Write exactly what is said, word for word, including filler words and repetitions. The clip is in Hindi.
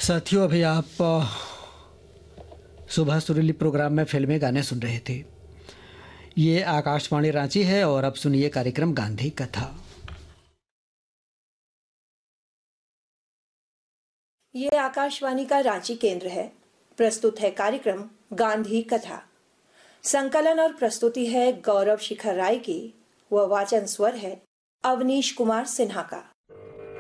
साथियों, अभी आप सुबह सुरीली प्रोग्राम में फिल्मी गाने सुन रहे थे। ये आकाशवाणी रांची है और अब सुनिए कार्यक्रम गांधी कथा। ये आकाशवाणी का रांची केंद्र है। प्रस्तुत है कार्यक्रम गांधी कथा। संकलन और प्रस्तुति है गौरव शिखर राय की। वह वाचन स्वर है अवनीश कुमार सिन्हा का।